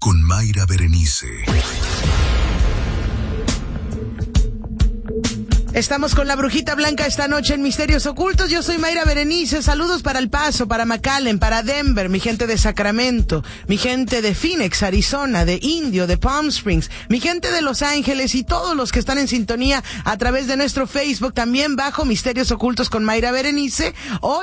con Mayra Berenice. Estamos con la Brujita Blanca esta noche en Misterios Ocultos. Yo soy Mayra Berenice. Saludos para El Paso, para McAllen, para Denver, mi gente de Sacramento, mi gente de Phoenix, Arizona, de Indio, de Palm Springs, mi gente de Los Ángeles y todos los que están en sintonía a través de nuestro Facebook, también bajo Misterios Ocultos con Mayra Berenice o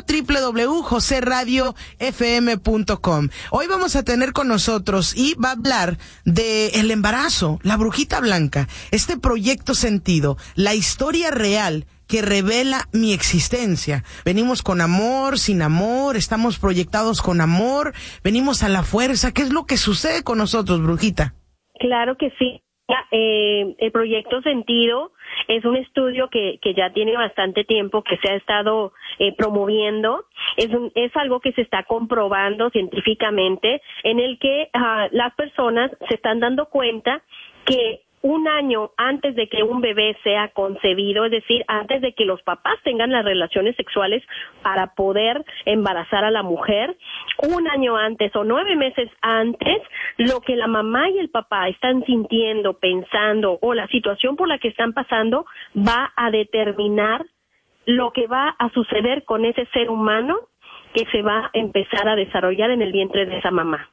www.joseradiofm.com. Hoy vamos a tener con nosotros y va a hablar de el embarazo, la Brujita Blanca, este proyecto sentido, la historia real que revela mi existencia. Venimos con amor, sin amor, estamos proyectados con amor, venimos a la fuerza. ¿Qué es lo que sucede con nosotros, Brujita? Claro que sí. El proyecto Sentido es un estudio que ya tiene bastante tiempo que se ha estado promoviendo. Es algo que se está comprobando científicamente, en el que las personas se están dando cuenta que un año antes de que un bebé sea concebido, es decir, antes de que los papás tengan las relaciones sexuales para poder embarazar a la mujer, un año antes o 9 meses antes, lo que la mamá y el papá están sintiendo, pensando o la situación por la que están pasando va a determinar lo que va a suceder con ese ser humano que se va a empezar a desarrollar en el vientre de esa mamá.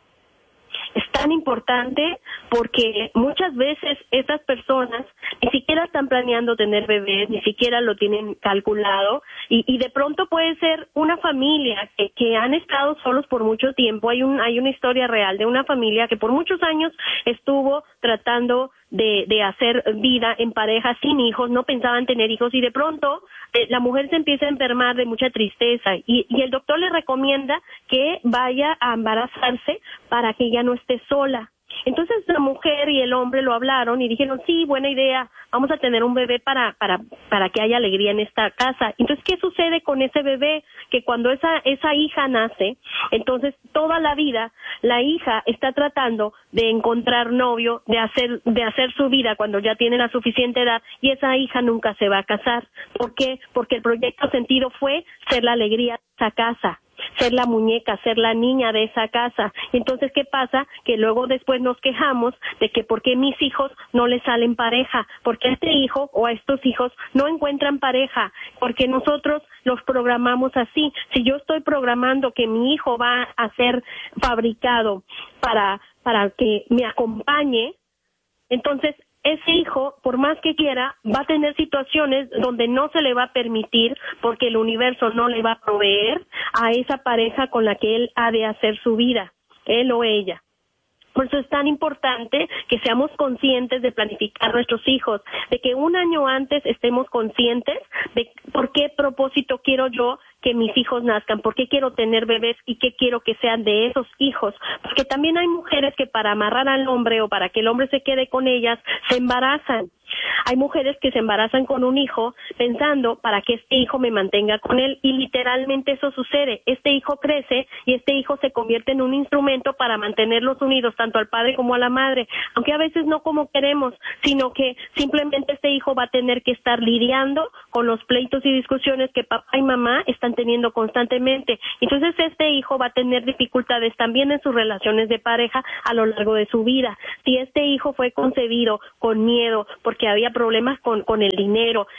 Es tan importante porque muchas veces esas personas ni siquiera están planeando tener bebés, ni siquiera lo tienen calculado y de pronto puede ser una familia que han estado solos por mucho tiempo. Hay una historia real de una familia que por muchos años estuvo tratando de hacer vida en pareja sin hijos, no pensaban tener hijos y de pronto la mujer se empieza a enfermar de mucha tristeza y el doctor le recomienda que vaya a embarazarse para que ella no esté sola. Entonces la mujer y el hombre lo hablaron y dijeron, sí, buena idea, vamos a tener un bebé para que haya alegría en esta casa. Entonces, ¿qué sucede con ese bebé? Que cuando esa hija nace, entonces toda la vida la hija está tratando de encontrar novio, de hacer su vida cuando ya tiene la suficiente edad y esa hija nunca se va a casar. ¿Por qué? Porque el proyecto Sentido fue ser la alegría de esa casa, ser la muñeca, ser la niña de esa casa. Entonces, ¿qué pasa? Que luego después nos quejamos de que por qué mis hijos no les salen pareja, porque a este hijo o a estos hijos no encuentran pareja, porque nosotros los programamos así. Si yo estoy programando que mi hijo va a ser fabricado para que me acompañe, entonces ese hijo, por más que quiera, va a tener situaciones donde no se le va a permitir porque el universo no le va a proveer a esa pareja con la que él ha de hacer su vida, él o ella. Por eso es tan importante que seamos conscientes de planificar nuestros hijos, de que un año antes estemos conscientes de por qué propósito quiero yo que mis hijos nazcan, por qué quiero tener bebés y qué quiero que sean de esos hijos. Porque también hay mujeres que para amarrar al hombre o para que el hombre se quede con ellas, se embarazan. Hay mujeres que se embarazan con un hijo pensando para que este hijo me mantenga con él y literalmente eso sucede. Este hijo crece y este hijo se convierte en un instrumento para mantenerlos unidos tanto al padre como a la madre, aunque a veces no como queremos, sino que simplemente este hijo va a tener que estar lidiando con los pleitos y discusiones que papá y mamá están teniendo constantemente. Entonces este hijo va a tener dificultades también en sus relaciones de pareja a lo largo de su vida. Si este hijo fue concebido con miedo porque había problemas con el dinero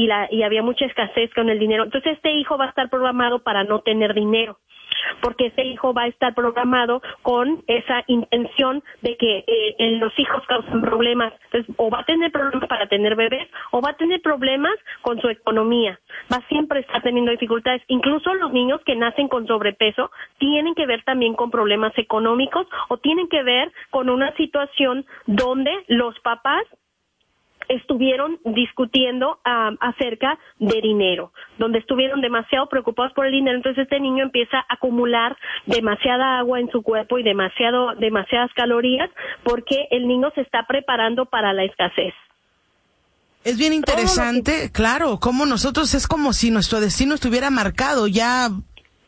y había mucha escasez con el dinero, entonces este hijo va a estar programado para no tener dinero, porque ese hijo va a estar programado con esa intención de que los hijos causan problemas. Entonces, o va a tener problemas para tener bebés, o va a tener problemas con su economía. Va a siempre estar teniendo dificultades. Incluso los niños que nacen con sobrepeso tienen que ver también con problemas económicos o tienen que ver con una situación donde los papás estuvieron discutiendo acerca de dinero, donde estuvieron demasiado preocupados por el dinero. Entonces este niño empieza a acumular demasiada agua en su cuerpo y demasiadas calorías porque el niño se está preparando para la escasez. Es bien interesante, claro, como nosotros es como si nuestro destino estuviera marcado ya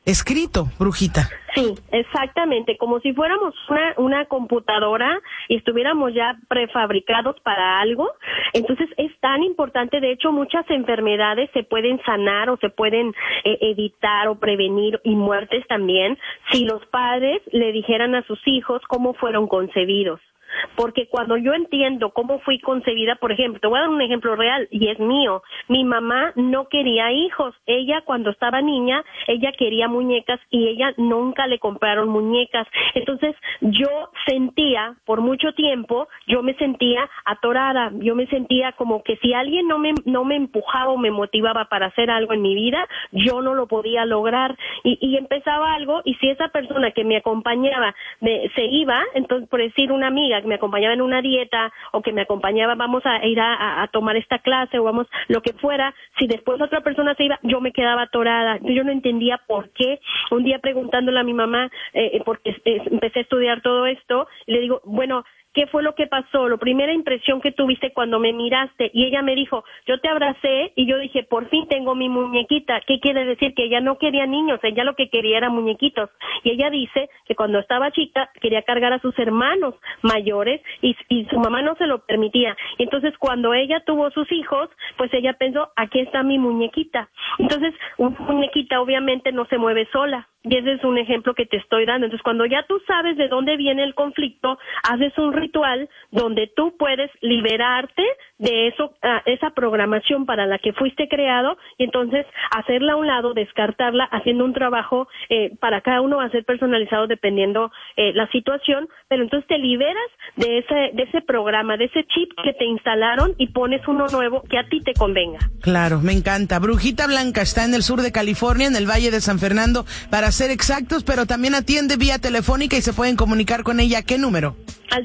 escrito, Brujita. Sí, exactamente, como si fuéramos una computadora y estuviéramos ya prefabricados para algo. Entonces es tan importante, de hecho muchas enfermedades se pueden sanar o se pueden evitar o prevenir, y muertes también, si los padres le dijeran a sus hijos cómo fueron concebidos. Porque cuando yo entiendo cómo fui concebida, por ejemplo, te voy a dar un ejemplo real y es mío. Mi mamá no quería hijos. Ella, cuando estaba niña, ella quería muñecas y ella nunca le compraron muñecas. Entonces, yo sentía, por mucho tiempo, yo me sentía atorada. Yo me sentía como que si alguien no me empujaba o me motivaba para hacer algo en mi vida, yo no lo podía lograr. Y empezaba algo, y si esa persona que me acompañaba se iba, entonces, por decir, una amiga que me acompañaba en una dieta o que me acompañaba, vamos a ir a tomar esta clase o vamos, lo que fuera, si después otra persona se iba, yo me quedaba atorada. Yo no entendía por qué. Un día preguntándole a mi mamá, porque empecé a estudiar todo esto, y le digo, bueno, ¿qué fue lo que pasó? La primera impresión que tuviste cuando me miraste. Y ella me dijo, yo te abracé y yo dije, por fin tengo mi muñequita. ¿Qué quiere decir? Que ella no quería niños, ella lo que quería era muñequitos. Y ella dice que cuando estaba chica quería cargar a sus hermanos mayores y su mamá no se lo permitía. Y entonces cuando ella tuvo sus hijos, pues ella pensó, aquí está mi muñequita. Entonces, una muñequita obviamente no se mueve sola. Y ese es un ejemplo que te estoy dando. Entonces, cuando ya tú sabes de dónde viene el conflicto, haces un ritual donde tú puedes liberarte de eso, esa programación para la que fuiste creado, y entonces hacerla a un lado, descartarla, haciendo un trabajo para cada uno va a ser personalizado dependiendo la situación, pero entonces te liberas de ese programa, de ese chip que te instalaron, y pones uno nuevo que a ti te convenga. Claro, me encanta. Brujita Blanca está en el sur de California, en el Valle de San Fernando, para ser exactos, pero también atiende vía telefónica y se pueden comunicar con ella. ¿Qué número? Al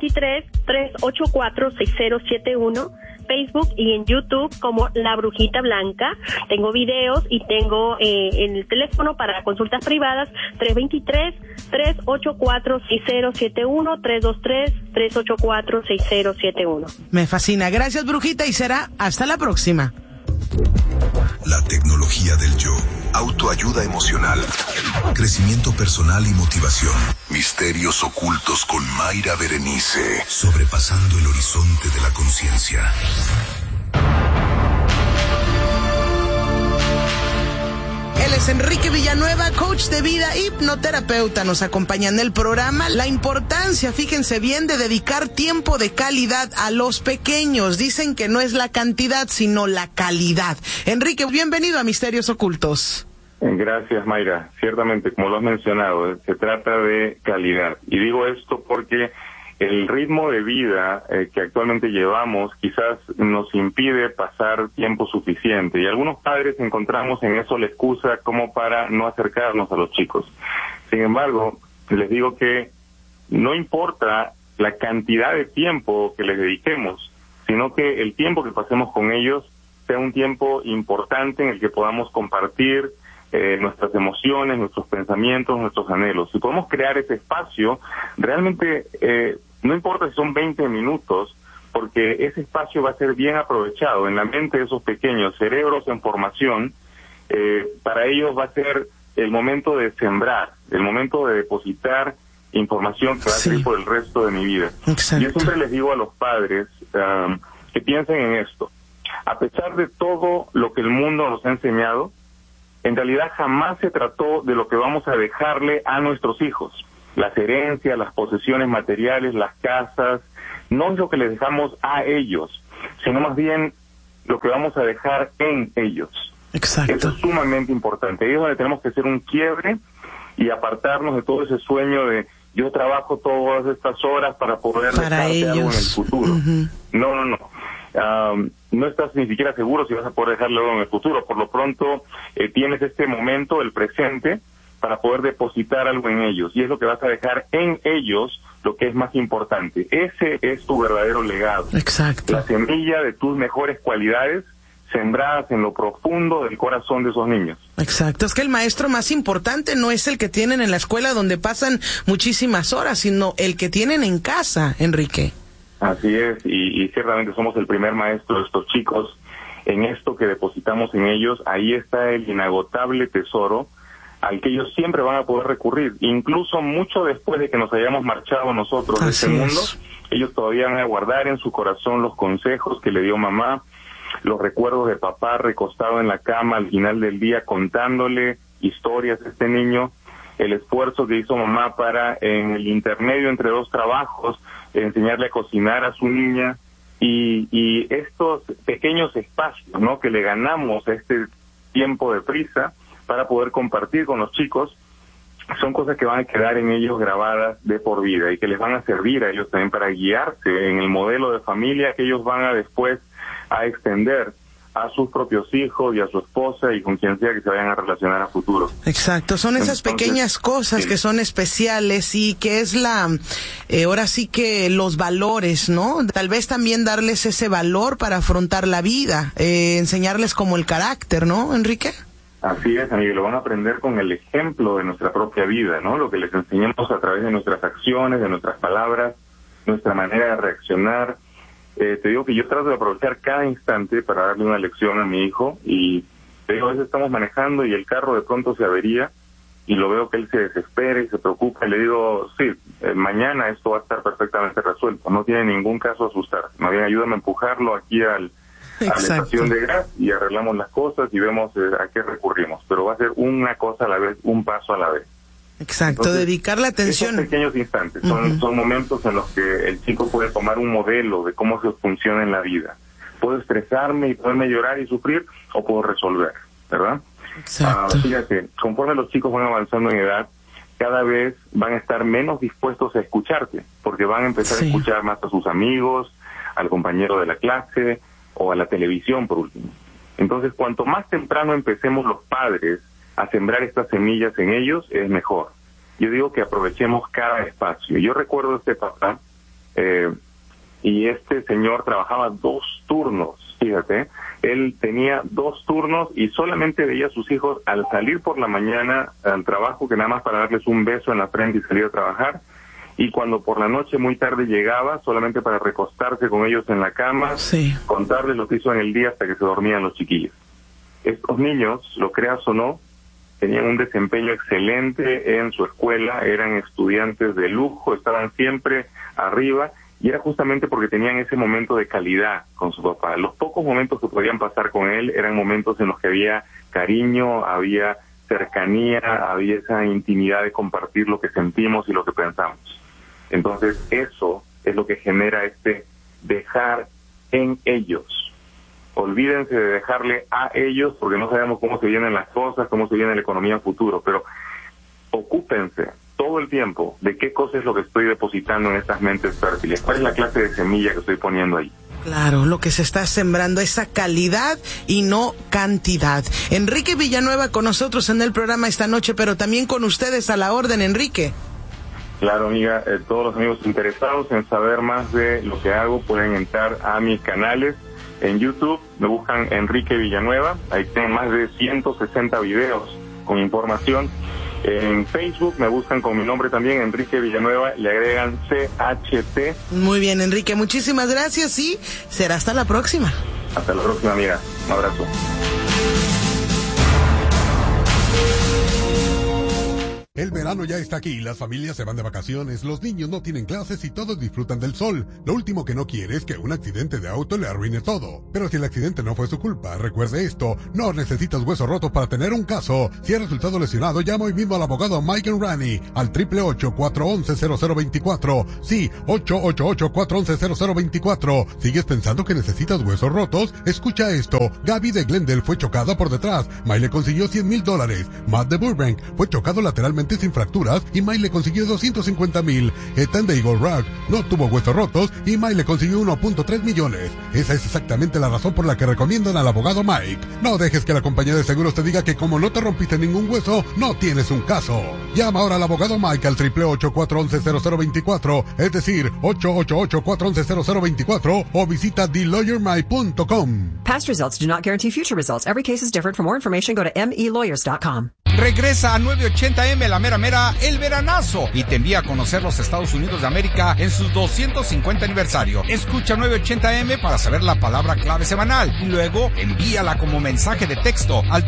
323-384-6071, Facebook y en YouTube como La Brujita Blanca. Tengo videos y tengo en el teléfono para consultas privadas 323-384-6071, 323-384-6071. Me fascina. Gracias, Brujita, y será hasta la próxima. La tecnología del yo, autoayuda emocional, crecimiento personal y motivación. Misterios ocultos con Mayra Berenice, sobrepasando el horizonte de la conciencia. Él es Enrique Villanueva, coach de vida, hipnoterapeuta. Nos acompaña en el programa. La importancia, fíjense bien, de dedicar tiempo de calidad a los pequeños. Dicen que no es la cantidad, sino la calidad. Enrique, bienvenido a Misterios Ocultos. Gracias, Mayra. Ciertamente, como lo has mencionado, se trata de calidad. Y digo esto porque el ritmo de vida que actualmente llevamos quizás nos impide pasar tiempo suficiente, y algunos padres encontramos en eso la excusa como para no acercarnos a los chicos. Sin embargo, les digo que no importa la cantidad de tiempo que les dediquemos, sino que el tiempo que pasemos con ellos sea un tiempo importante en el que podamos compartir nuestras emociones, nuestros pensamientos, nuestros anhelos. Si podemos crear ese espacio, realmente no importa si son 20 minutos, porque ese espacio va a ser bien aprovechado en la mente de esos pequeños cerebros en formación. Para ellos va a ser el momento de sembrar, el momento de depositar información que va a ser por el resto de mi vida. Exacto. Yo siempre les digo a los padres que piensen en esto. A pesar de todo lo que el mundo nos ha enseñado, en realidad jamás se trató de lo que vamos a dejarle a nuestros hijos. Las herencias, las posesiones materiales, las casas, no es lo que les dejamos a ellos, sino más bien lo que vamos a dejar en ellos. Exacto. Eso es sumamente importante. Ahí es donde tenemos que hacer un quiebre y apartarnos de todo ese sueño de yo trabajo todas estas horas para poder dejarte algo en el futuro. Uh-huh. No. No estás ni siquiera seguro si vas a poder dejarle algo en el futuro. Por lo pronto, tienes este momento, el presente, para poder depositar algo en ellos. Y es lo que vas a dejar en ellos, lo que es más importante. Ese es tu verdadero legado. Exacto. La semilla de tus mejores cualidades sembradas en lo profundo del corazón de esos niños. Exacto. Es que el maestro más importante no es el que tienen en la escuela donde pasan muchísimas horas, sino el que tienen en casa, Enrique. Así es, y ciertamente somos el primer maestro de estos chicos. En esto que depositamos en ellos, ahí está el inagotable tesoro al que ellos siempre van a poder recurrir, incluso mucho después de que nos hayamos marchado nosotros de este mundo. Ellos todavía van a guardar en su corazón los consejos que le dio mamá, los recuerdos de papá recostado en la cama al final del día contándole historias a este niño, el esfuerzo que hizo mamá para, en el intermedio entre dos trabajos, enseñarle a cocinar a su niña, y estos pequeños espacios, ¿no?, que le ganamos a este tiempo de prisa para poder compartir con los chicos, son cosas que van a quedar en ellos grabadas de por vida y que les van a servir a ellos también para guiarse en el modelo de familia que ellos van a después a extender a sus propios hijos y a su esposa y con quien sea que se vayan a relacionar a futuro. Exacto, son esas pequeñas cosas que son especiales y que es ahora sí que los valores, ¿no? Tal vez también darles ese valor para afrontar la vida, enseñarles como el carácter, ¿no, Enrique? Así es, amigo, lo van a aprender con el ejemplo de nuestra propia vida, ¿no? Lo que les enseñamos a través de nuestras acciones, de nuestras palabras, nuestra manera de reaccionar. Te digo que yo trato de aprovechar cada instante para darle una lección a mi hijo, y te digo, a veces estamos manejando y el carro de pronto se avería y lo veo que él se desespera y se preocupa, y le digo, sí, mañana esto va a estar perfectamente resuelto, no tiene ningún caso asustar, más bien ayúdame a empujarlo aquí a la estación de gas y arreglamos las cosas y vemos a qué recurrimos, pero va a ser una cosa a la vez, un paso a la vez. Exacto, entonces, dedicar la atención. Esos pequeños instantes son momentos en los que el chico puede tomar un modelo de cómo se funciona en la vida. Puedo estresarme y poderme llorar y sufrir, o puedo resolver, ¿verdad? Exacto. Fíjate, conforme los chicos van avanzando en edad, cada vez van a estar menos dispuestos a escucharte, porque van a empezar a escuchar más a sus amigos, al compañero de la clase o a la televisión, por último. Entonces, cuanto más temprano empecemos los padres a sembrar estas semillas en ellos, es mejor. Yo digo que aprovechemos cada espacio. Yo recuerdo a este papá, y este señor trabajaba 2 turnos, fíjate, él tenía 2 turnos y solamente veía a sus hijos al salir por la mañana al trabajo, que nada más para darles un beso en la frente y salir a trabajar, y cuando por la noche muy tarde llegaba, solamente para recostarse con ellos en la cama, contarles lo que hizo en el día hasta que se dormían los chiquillos. Estos niños, lo creas o no, tenían un desempeño excelente en su escuela, eran estudiantes de lujo, estaban siempre arriba, y era justamente porque tenían ese momento de calidad con su papá. Los pocos momentos que podían pasar con él eran momentos en los que había cariño, había cercanía, había esa intimidad de compartir lo que sentimos y lo que pensamos. Entonces eso es lo que genera dejar en ellos. Olvídense de dejarle a ellos, porque no sabemos cómo se vienen las cosas, cómo se viene la economía en futuro, pero ocúpense todo el tiempo de qué cosa es lo que estoy depositando en estas mentes fértiles, cuál es la clase de semilla que estoy poniendo ahí. Claro, lo que se está sembrando, esa calidad y no cantidad. Enrique Villanueva con nosotros en el programa esta noche, pero también con ustedes a la orden, Enrique. Claro, amiga, todos los amigos interesados en saber más de lo que hago pueden entrar a mis canales. En YouTube me buscan Enrique Villanueva, ahí tienen más de 160 videos con información. En Facebook me buscan con mi nombre también, Enrique Villanueva, le agregan CHT. Muy bien, Enrique, muchísimas gracias y será hasta la próxima. Hasta la próxima, amiga. Un abrazo. El verano ya está aquí, las familias se van de vacaciones, los niños no tienen clases y todos disfrutan del sol. Lo último que no quiere es que un accidente de auto le arruine todo. Pero si el accidente no fue su culpa, recuerde esto, no necesitas huesos rotos para tener un caso. Si has resultado lesionado, llama hoy mismo al abogado Mike Enrani al 888-411-0024. Sí, 888-411-0024. ¿Sigues pensando que necesitas huesos rotos? Escucha esto, Gaby de Glendale fue chocada por detrás, Mike le consiguió $100,000. Matt de Burbank fue chocado lateralmente sin fracturas y Mike le consiguió $250,000. Ethan de Eagle Rock no tuvo huesos rotos y Mike le consiguió $1.3 millones. Esa es exactamente la razón por la que recomiendan al abogado Mike. No dejes que la compañía de seguros te diga que como no te rompiste ningún hueso, no tienes un caso. Llama ahora al abogado Mike al 888-411-0024, es decir, 888-411-0024 o visita TheLawyerMike.com. Past results do not guarantee future results. Every case is different. For more information, go to melawyers.com. Regresa a 980M La Mera Mera el veranazo y te envía a conocer los Estados Unidos de América en su 250 aniversario. Escucha 980M para saber la palabra clave semanal y luego envíala como mensaje de texto al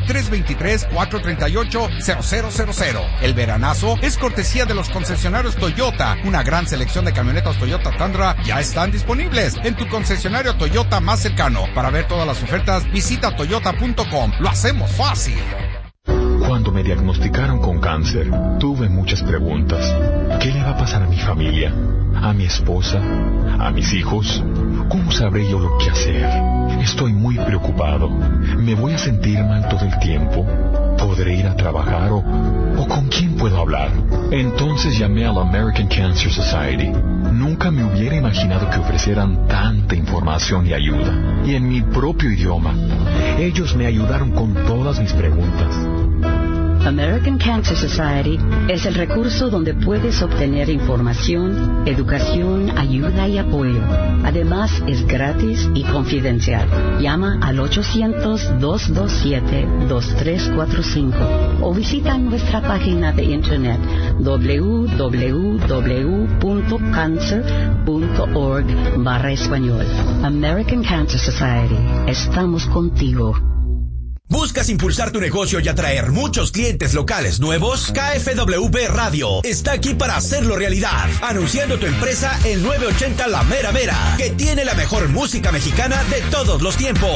323-438-0000. El veranazo es cortesía de los concesionarios Toyota. Una gran selección de camionetas Toyota Tundra ya están disponibles en tu concesionario Toyota más cercano. Para ver todas las ofertas, visita toyota.com. Lo hacemos fácil. Cuando me diagnosticaron con cáncer, tuve muchas preguntas. ¿Qué le va a pasar a mi familia? ¿A mi esposa? ¿A mis hijos? ¿Cómo sabré yo lo que hacer? Estoy muy preocupado. ¿Me voy a sentir mal todo el tiempo? ¿Podré ir a trabajar o con quién puedo hablar? Entonces llamé a la American Cancer Society. Nunca me hubiera imaginado que ofrecieran tanta información y ayuda. Y en mi propio idioma. Ellos me ayudaron con todas mis preguntas. American Cancer Society es el recurso donde puedes obtener información, educación, ayuda y apoyo. Además, es gratis y confidencial. Llama al 800-227-2345 o visita nuestra página de internet www.cancer.org/español. American Cancer Society. Estamos contigo. ¿Buscas impulsar tu negocio y atraer muchos clientes locales nuevos? KFWB Radio está aquí para hacerlo realidad, anunciando tu empresa en 980 La Mera Mera, que tiene la mejor música mexicana de todos los tiempos.